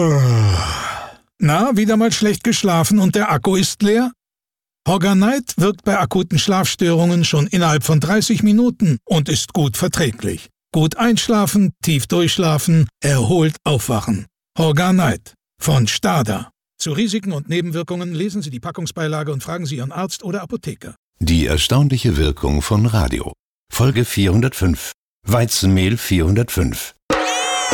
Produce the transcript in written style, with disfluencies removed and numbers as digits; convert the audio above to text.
Na, wieder mal schlecht geschlafen und der Akku ist leer? Horganite wirkt bei akuten Schlafstörungen schon innerhalb von 30 Minuten und ist gut verträglich. Gut einschlafen, tief durchschlafen, erholt aufwachen. Horganite von STADA. Zu Risiken und Nebenwirkungen lesen Sie die Packungsbeilage und fragen Sie Ihren Arzt oder Apotheker. Die erstaunliche Wirkung von Radio. Folge 405. Weizenmehl 405.